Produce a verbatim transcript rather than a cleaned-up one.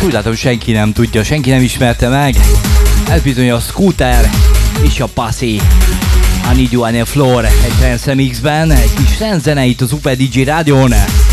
úgy látom, senki nem tudja, senki nem ismerte meg. Ez bizony a Scooter és a Passy. I Need You on the Floor egy Trance Mixben, egy kis trance zene itt a Super dé dzsé Rádión.